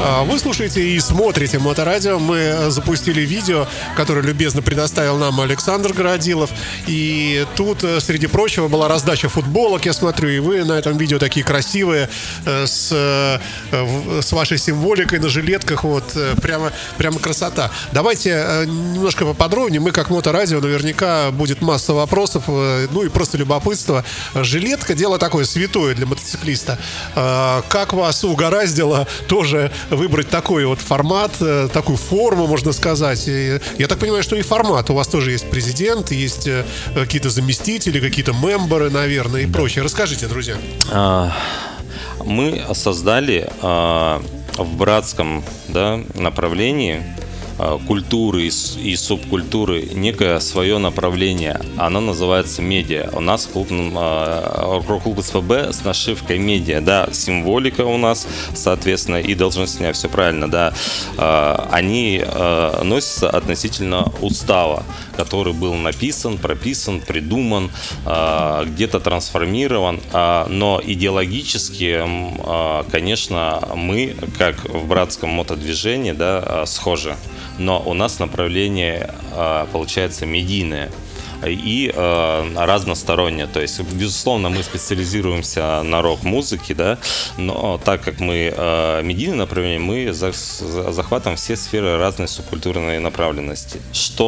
Вы слушаете и смотрите Моторадио. Мы запустили видео, которое любезно предоставил нам Александр Городилов. И тут, среди прочего, была раздача футболок, я смотрю. И вы на этом видео такие красивые, с вашей символикой на жилетках. Вот, прямо красота. Давайте немножко поподробнее. Мы, как Моторадио, наверняка будет масса вопросов. Ну и просто любопытство. Жилетка — дело такое святое для мотоциклиста. Как вас угораздило тоже выбрать такой вот формат, такую форму, можно сказать? И я так понимаю, что и формат. У вас тоже есть президент, есть какие-то заместители, какие-то мемберы, наверное, и прочее. Расскажите, друзья. Мы создали в братском, да, направлении культуры и субкультуры некое свое направление. Оно называется медиа. У нас клуб СПБ с нашивкой медиа. Да, символика у нас, соответственно, и должностная, все правильно, да. Они носятся относительно устава, который был написан, прописан, придуман, где-то трансформирован. Но идеологически, конечно, мы, как в братском мотодвижении, да, схожи. Но у нас направление получается медийное и разностороннее. То есть, безусловно, мы специализируемся на рок-музыке, да, но так как мы медийное направление, мы захватываем все сферы разной субкультурной направленности,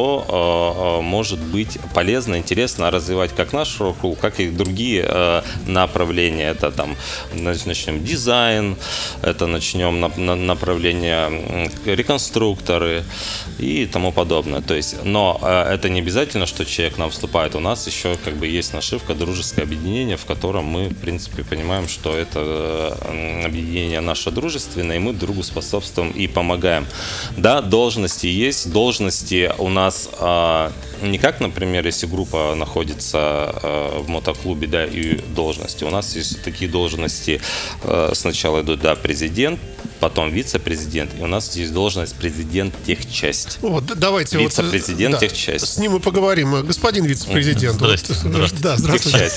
что может быть полезно, интересно развивать как наш рок-клуб, как и другие направления. Это там начнем дизайн, это начнем направление реконструкторы и тому подобное. То есть, но это не обязательно, что человек нам вступает. У нас еще как бы есть нашивка «Дружеское объединение», в котором мы, в принципе, понимаем, что это объединение наше дружественное, и мы другу способствуем и помогаем. Да, должности есть. Должности у нас не как, например, если группа находится в мотоклубе, да, и должности. У нас есть такие должности. Сначала идут, да, президент, потом вице-президент, и у нас есть должность президент техчасть. Вот, давайте вице-президент вот, техчасть. С ним мы поговорим. Господин вице-президент. Здравствуйте. Да, здравствуйте.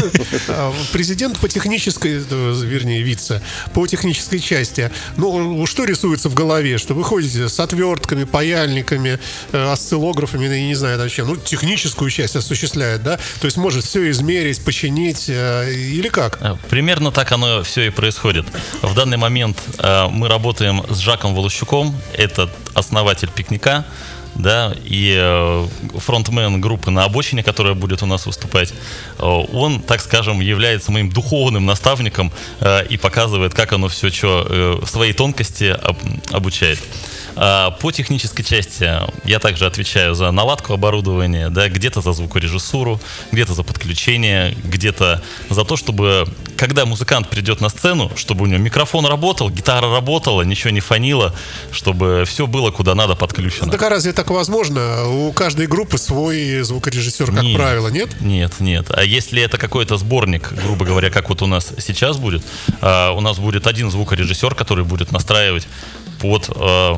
Президент по технической, вернее, вице, по технической части. Ну, что рисуется в голове? Что вы ходите с отвертками, паяльниками, осциллографами, я не знаю, вообще, ну, техническую часть осуществляет, да? То есть может все измерить, починить, или как? Примерно так оно все и происходит. В данный момент мы работаем с Жаком Волощуком, это основатель «Пикника», да, и фронтмен группы «На обочине», которая будет у нас выступать. Он, так скажем, является моим духовным наставником и показывает, как оно все, что свои тонкости обучает. По технической части я также отвечаю за наладку оборудования, да, где-то за звукорежиссуру, где-то за подключение, где-то за то, чтобы, когда музыкант придет на сцену, чтобы у него микрофон работал, гитара работала, ничего не фонило, чтобы все было куда надо подключено. Так а разве так возможно? У каждой группы свой звукорежиссер, как правило, нет? Нет. А если это какой-то сборник, грубо говоря, как вот у нас сейчас будет, у нас будет один звукорежиссер, который будет настраивать под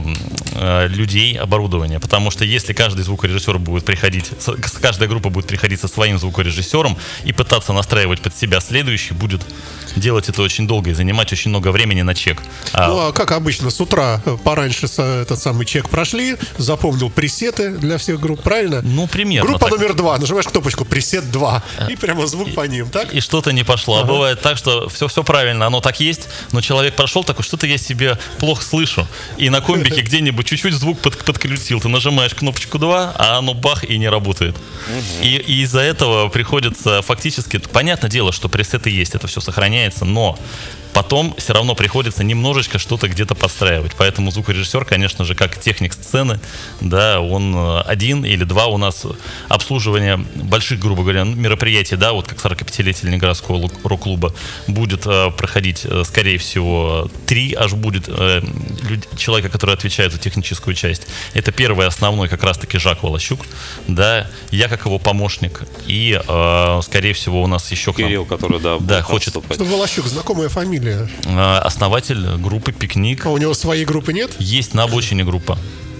людей оборудование. Потому что если каждый звукорежиссер будет приходить, каждая группа будет приходить со своим звукорежиссером и пытаться настраивать под себя следующий, будет делать это очень долго и занимать очень много времени на чек. Ну, а как обычно, с утра пораньше этот самый чек прошли, запомнил пресеты для всех групп, правильно? Ну, примерно. Группа номер 2, нажимаешь кнопочку «Пресет 2», и прямо звук по ним, так? И что-то не пошло. А бывает так, что все правильно, оно так есть, но человек прошел такой, что-то я себе плохо слышу. И на комбике где-нибудь чуть-чуть звук подкрутил. Ты нажимаешь кнопочку 2, а оно бах и не работает. И из-за этого приходится фактически... Понятное дело, что пресеты есть, это все сохраняется, но потом все равно приходится немножечко что-то где-то подстраивать. Поэтому звукорежиссер, конечно же, как техник сцены, да, он один или два. У нас обслуживание больших, грубо говоря, мероприятий, да, вот как 45-летие Ленинградского рок-клуба будет проходить, скорее всего, 3 аж будет человека, который отвечает за техническую часть. Это первый основной как раз-таки Жак Волощук, да, я как его помощник, и, скорее всего, у нас еще Кирилл, который, да, хочет... Волощук, знакомая фамилия. Основатель группы «Пикник». А у него своей группы нет? Есть на обочине группа.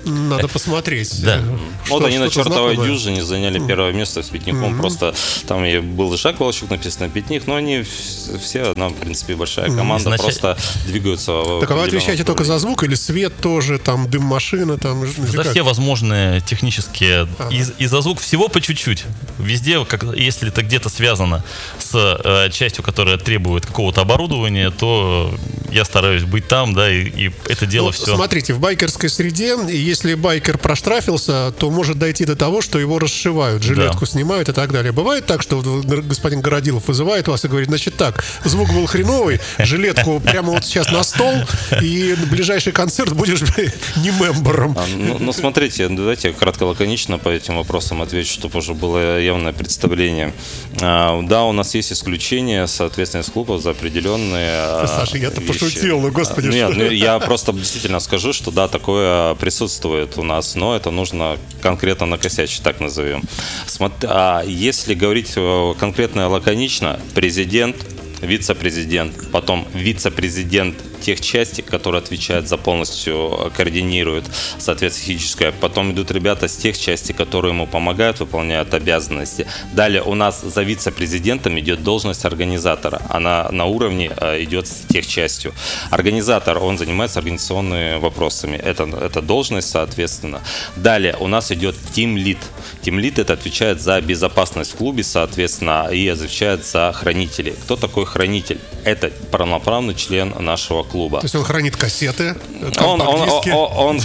Надо посмотреть. Да. Вот они на что-то чертовой знакомое. дюжине заняли первое место с Пятником. Просто там и был Жак Волчук, написано Пятник, но они все одна, в принципе, большая команда, просто двигаются. Так а вы отвечаете только за звук или свет тоже, там дым машины, там... За все возможные технические и за звук всего по чуть-чуть. Везде, если это где-то связано с частью, которая требует какого-то оборудования, то я стараюсь быть там, да, и это дело все. Смотрите, в байкерской среде, если байкер проштрафился, то может дойти до того, что его расшивают, жилетку снимают и так далее. Бывает так, что господин Городилов вызывает вас и говорит, значит так, звук был хреновый, жилетку прямо вот сейчас на стол, и ближайший концерт будешь не мембером. Ну, смотрите, давайте я кратко, лаконично по этим вопросам отвечу, чтобы уже было явное представление. Да, у нас есть исключения, соответственно, из клубов за определенные Саша, я-то вещи. пошутил, ну господи, Нет, что? ну, я просто действительно скажу, что да, такое присутствует у нас, но это нужно конкретно накосячить, так назовем. Если говорить конкретно лаконично, президент, вице-президент, потом вице-президент тех частей, которые отвечают за полностью, координируют, соответственно, физическое. Потом идут ребята с тех частей, которые ему помогают, выполняют обязанности. Далее у нас за вице-президентом идет должность организатора. Она на уровне идет с тех частью. Организатор, он занимается организационными вопросами. Это должность, соответственно. Далее у нас идет тимлид. Тимлид это отвечает за безопасность в клубе, соответственно, и отвечает за хранителей. Кто такой хранитель? Это полноправный член нашего клуба. То есть он хранит кассеты, Он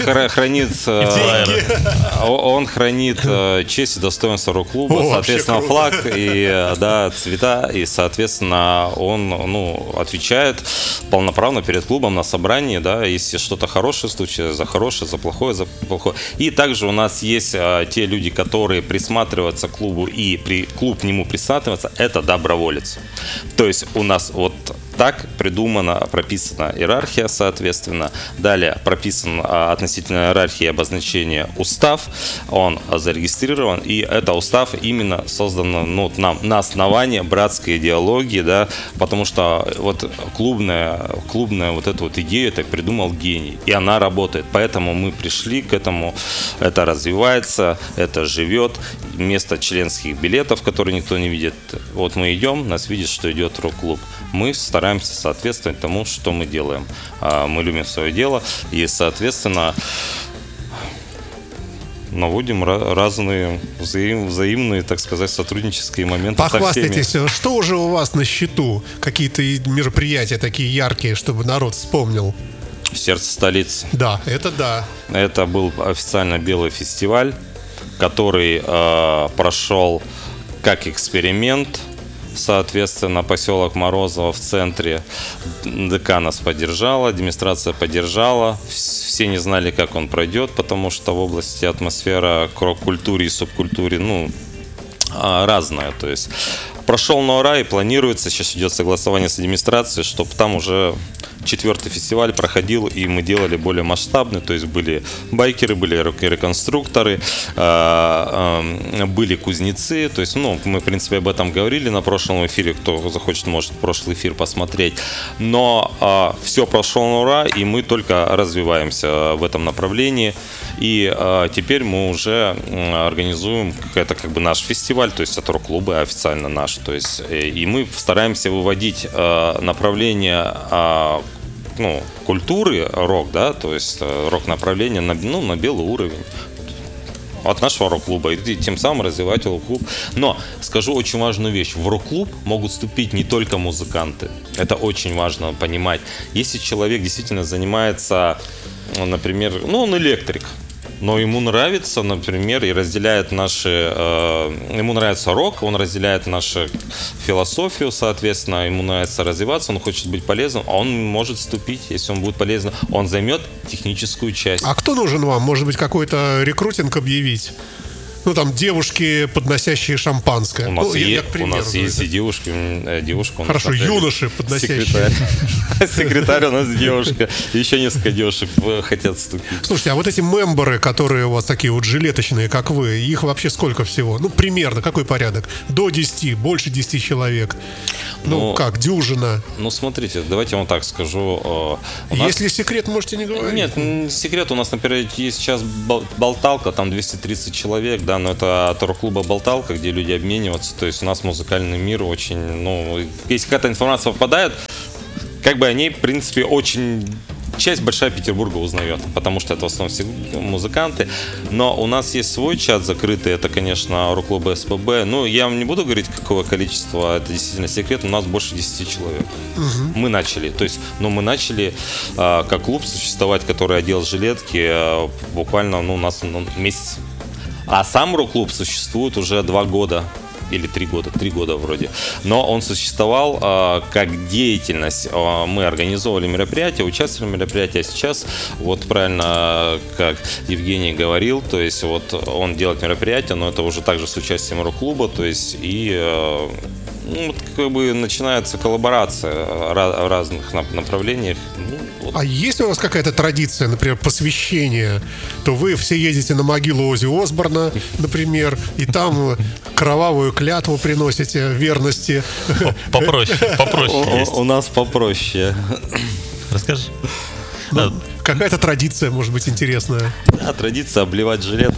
хранит честь и достоинство рок-клуба, соответственно, флаг и цвета, и, соответственно, он отвечает полноправно перед клубом на собрании, да, если что-то хорошее случится, за хорошее, за плохое, за плохое. И также у нас есть те люди, которые присматриваются к клубу, и клуб к нему присматривается, это доброволец. То есть у нас вот так прописана иерархия, соответственно. Далее прописан относительно иерархии обозначения устав, он зарегистрирован, и это устав именно создан нам на основании братской идеологии, да, потому что вот клубная вот эту вот идею это придумал гений, и она работает, поэтому мы пришли к этому, это развивается, это живет, вместо членских билетов, которые никто не видит, вот мы идем, нас видит, что идет рок-клуб, мы стараемся соответствовать тому, что мы делаем. Мы любим свое дело и, соответственно, наводим разные взаимные, так сказать, сотруднические моменты. Похвастайтесь, что уже у вас на счету? Какие-то мероприятия такие яркие, чтобы народ вспомнил? Сердце столицы. Да, это да. Это был официально белый фестиваль, который прошел как эксперимент. Соответственно, поселок Морозово в центре. ДК нас поддержала, администрация поддержала. Все не знали, как он пройдет, потому что в области атмосфера к рок-культуре и субкультуре, разная. То есть прошел на ура, и планируется, сейчас идет согласование с администрацией, чтобы там уже 4-й фестиваль проходил, и мы делали более масштабный, то есть были байкеры, были реконструкторы, были кузнецы, то есть, мы, в принципе, об этом говорили на прошлом эфире, кто захочет, может прошлый эфир посмотреть, но все прошло на ура, и мы только развиваемся в этом направлении, и теперь мы уже организуем, это как бы наш фестиваль, то есть это рок-клубы официально наш, то есть, и мы стараемся выводить направление культуры рок, да, то есть рок-направление на белый уровень от нашего рок-клуба, и тем самым развивать рок-клуб. Но скажу очень важную вещь. В рок-клуб могут вступить не только музыканты. Это очень важно понимать. Если человек действительно занимается, например, он электрик, но ему нравится, например, и разделяет ему нравится рок, он разделяет нашу философию, соответственно, ему нравится развиваться, он хочет быть полезным, а он может вступить, если он будет полезным, он займет техническую часть. А кто нужен вам? Может быть, какой-то рекрутинг объявить? Ну, там, девушки, подносящие шампанское. У нас, ну, у нас есть и девушка у нас. Хорошо, юноши, подносящие. Секретарь у нас девушка. Еще несколько девушек хотят вступить. Слушайте, а вот эти мемберы, которые у вас такие вот жилеточные, как вы, их вообще сколько всего? Ну, примерно, какой порядок? До 10, больше 10 человек? Ну, как, дюжина? Ну, смотрите, давайте я вам так скажу. Если секрет, можете не говорить. Нет, секрет. У нас, например, есть сейчас болталка, там 230 человек, да, но это от рок-клуба «Болталка», где люди обмениваются. То есть у нас музыкальный мир очень, ну, если какая-то информация попадает, как бы о ней, в принципе, очень... Часть большая Петербурга узнает, потому что это в основном все музыканты. Но у нас есть свой чат закрытый, это, конечно, рок-клуб СПБ. Ну, я вам не буду говорить, какого количества, это действительно секрет, у нас больше 10 человек. Мы начали, то есть, ну, мы начали как клуб существовать, который одел жилетки, буквально, ну, у нас месяц. А сам рок-клуб существует уже 2 года. Или 3 года вроде. Но он существовал как деятельность. Мы организовывали мероприятия, участвовали в мероприятиях. Сейчас, вот правильно, как Евгений говорил, то есть вот он делает мероприятия, но это уже также с участием рок-клуба, то есть и ну, как бы начинается коллаборация в разных направлениях. Ну, вот. А есть у вас какая-то традиция, например, посвящение? То вы все едете на могилу Оззи Осборна, например, и там кровавую клятву приносите верности. Попроще есть. У нас попроще. Расскажи. Ну, какая-то традиция, может быть, интересная. Да, традиция обливать жилет.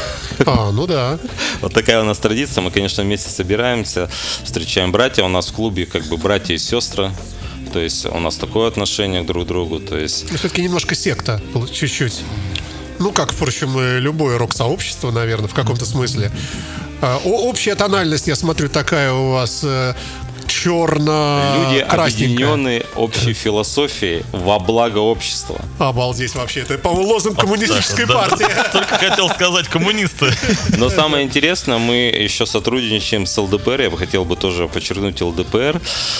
Ну да. Вот такая у нас традиция. Мы, конечно, вместе собираемся, встречаем братья. У нас в клубе как бы братья и сестры. То есть у нас такое отношение друг к другу. То есть... Все-таки немножко секта, чуть-чуть. Ну, как, впрочем, и любое рок-сообщество, наверное, в каком-то смысле. Общая тональность, я смотрю, такая у вас... Люди, объединенные общей философией во благо общества. Обалдеть вообще. Это, по-моему, лозунг коммунистической партии. Только хотел сказать коммунисты. Но самое интересное, мы еще сотрудничаем с ЛДПР. Я бы хотел бы тоже подчеркнуть ЛДПР.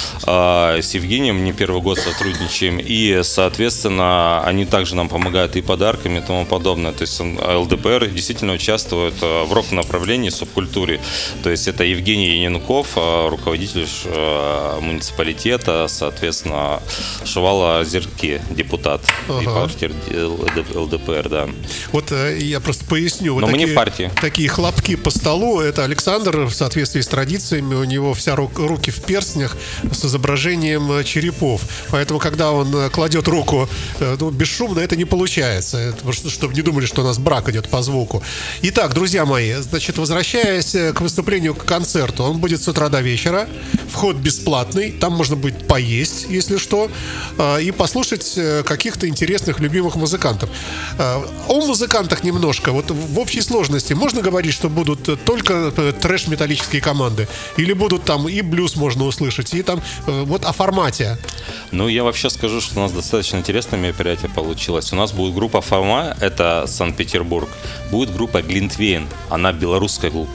С Евгением не первый год сотрудничаем. И, соответственно, они также нам помогают и подарками и тому подобное. То есть ЛДПР действительно участвует в рок-направлении, субкультуре. То есть это Евгений Яненков, руководитель муниципалитета, соответственно, Шувала Зерки, депутат и партии ЛДПР, да. Вот я просто поясню. Но мы не в партии. Такие хлопки по столу, это Александр, в соответствии с традициями, у него вся руки в перстнях с изображением черепов. Поэтому, когда он кладет руку бесшумно, это не получается. Чтобы не думали, что у нас брак идет по звуку. Итак, друзья мои, значит, возвращаясь к выступлению, к концерту, он будет с утра до вечера. Вход бесплатный, там можно будет поесть, если что, и послушать каких-то интересных, любимых музыкантов. О музыкантах немножко. Вот в общей сложности можно говорить, что будут только трэш-металлические команды? Или будут там и блюз можно услышать, и там вот о формате? Ну, я вообще скажу, что у нас достаточно интересное мероприятие получилось. У нас будет группа «Форма», это Санкт-Петербург. Будет группа «Глинтвейн», она белорусская группа.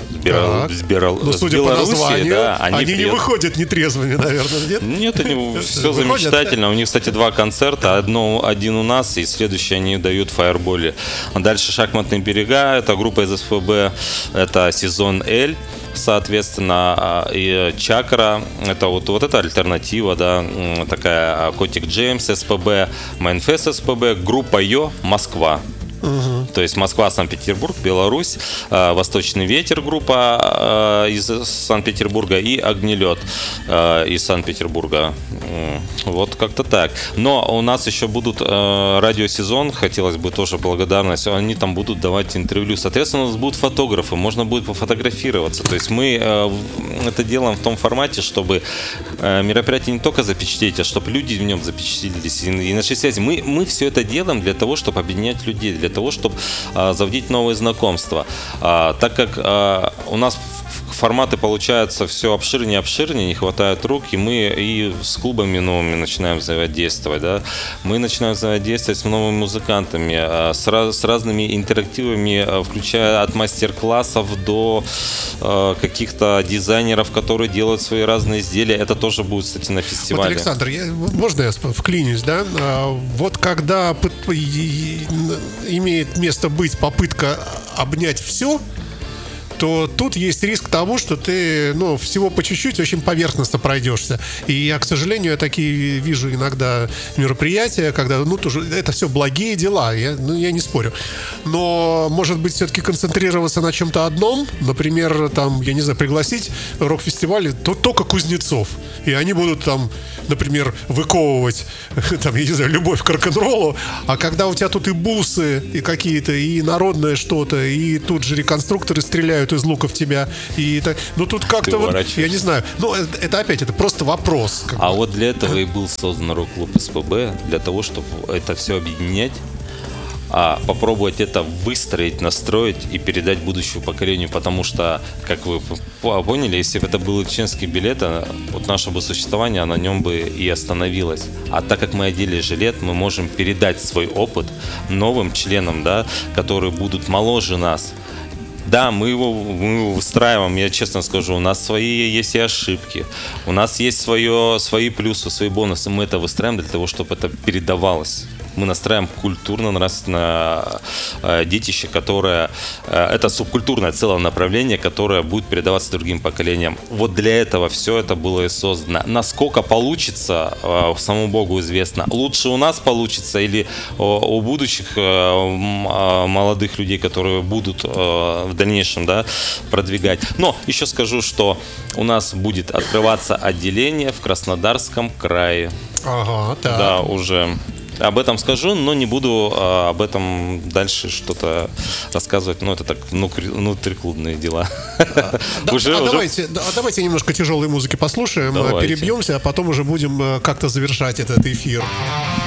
Ну, судя по названию, да, они не выходят нетрезвыми, наверное, нет? Нет, они все замечательно. У них, кстати, 2 концерта. Один у нас, и следующий они дают в Фаерболе. Дальше «Шахматные берега», это группа из СПБ, это «Сезон Л». Соответственно, и «Чакра», это вот это альтернатива, да, такая «Котик Джеймс» СПБ, «Майнфест» СПБ, группа «Йо», Москва. То есть Москва, Санкт-Петербург, Беларусь, «Восточный ветер» группа из Санкт-Петербурга и «Огнелед» из Санкт-Петербурга. Вот как-то так. Но у нас еще будут радиосезон, хотелось бы тоже благодарность. Они там будут давать интервью. Соответственно, у нас будут фотографы, можно будет пофотографироваться. То есть мы это делаем в том формате, чтобы мероприятие не только запечатлеть, а чтобы люди в нем запечатлелись и нашли связи. Мы все это делаем для того, чтобы объединять людей, для того, чтобы заводить новые знакомства. Так как у нас форматы получаются все обширнее и обширнее, не хватает рук, и мы и с клубами новыми начинаем взаимодействовать, да? Мы начинаем взаимодействовать с новыми музыкантами, с разными интерактивами, включая от мастер-классов до каких-то дизайнеров, которые делают свои разные изделия. Это тоже будет, кстати, на фестивале. Вот, Александр, можно я вклинюсь, да? Вот когда имеет место быть попытка обнять все, то тут есть риск того, что ты, ну, всего по чуть-чуть очень поверхностно пройдешься. И я, к сожалению, я такие вижу иногда мероприятия, когда, ну, тоже это все благие дела, я не спорю. Но, может быть, все-таки концентрироваться на чем-то одном, например, там, я не знаю, пригласить рок-фестиваль только кузнецов. И они будут там, например, выковывать, там, я не знаю, любовь к рок-н-роллу, а когда у тебя тут и бусы, и какие-то, и народное что-то, и тут же реконструкторы стреляют из лука в тебя, и так, ну тут как-то вот, я не знаю, ну это опять, это просто вопрос. А вот для этого и был создан рок-клуб СПБ, для того, чтобы это все объединять, а попробовать это выстроить, настроить и передать будущему поколению, потому что, как вы поняли, если бы это был членский билет, вот наше бы существование, на нем бы и остановилось. А так как мы одели жилет, мы можем передать свой опыт новым членам, да, которые будут моложе нас. Да, мы его выстраиваем, я честно скажу, у нас свои есть и ошибки, у нас есть свои плюсы, свои бонусы, мы это выстраиваем для того, чтобы это передавалось. Мы настраиваем культурно-нравственное детище, которое... Это субкультурное целое направление, которое будет передаваться другим поколениям. Вот для этого все это было и создано. Насколько получится, самому Богу известно. Лучше у нас получится или у будущих молодых людей, которые будут в дальнейшем, да, продвигать. Но еще скажу, что у нас будет открываться отделение в Краснодарском крае. Ага, так. Да, уже... Об этом скажу, но не буду об этом дальше что-то рассказывать. Ну, это так внутриклубные дела. Давайте немножко тяжелой музыки послушаем, перебьемся, а потом уже будем как-то завершать этот эфир.